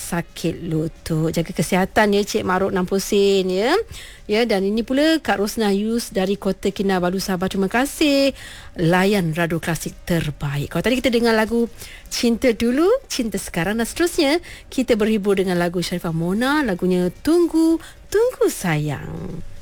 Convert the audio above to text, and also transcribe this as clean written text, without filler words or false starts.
sakit lutut. Jaga kesihatan ya Cik Maruk 60 sen ya. Ya, dan ini pula Kak Rosnah Yus dari Kota Kinabalu Sabah. Terima kasih. Layan Radio Klasik terbaik. Kalau tadi kita dengar lagu Cinta Dulu, Cinta Sekarang, dan seterusnya kita berhibur dengan lagu Sharifah Mona, lagunya Tunggu Sayang.